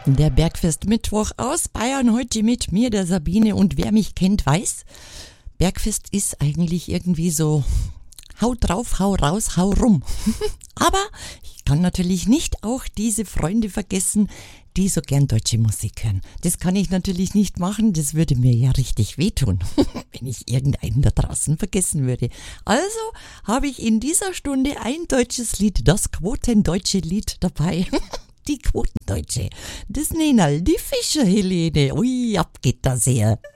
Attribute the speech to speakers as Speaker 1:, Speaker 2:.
Speaker 1: Der Bergfest-Mittwoch aus Bayern heute mit mir, der Sabine. Und wer mich kennt, weiß, Bergfest ist eigentlich irgendwie so hau drauf, hau raus, hau rum. Aber ich kann natürlich nicht auch diese Freunde vergessen, die so gern deutsche Musik hören. Das kann ich natürlich nicht machen, das würde mir ja richtig wehtun, wenn ich irgendeinen da draußen vergessen würde. Also habe ich in dieser Stunde ein deutsches Lied, das quotendeutsche Lied dabei. Die Quotendeutsche, das Nenal, die Fischer Helene, ui, ab geht das her.